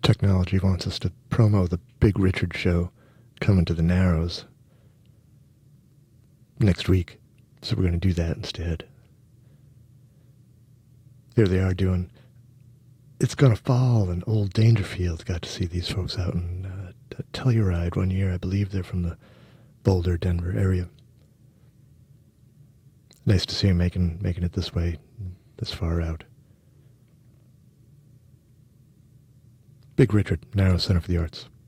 Technology wants us to promo the Big Richard show coming to the Narrows next week, so we're going to do that instead. There they are doing It's Gonna Fall, and Old Dangerfield. Got to see these folks out in Telluride one year. I believe they're from the Boulder, Denver area. Nice to see them making it this way, this far out. Big Richard, Narrows Center for the Arts.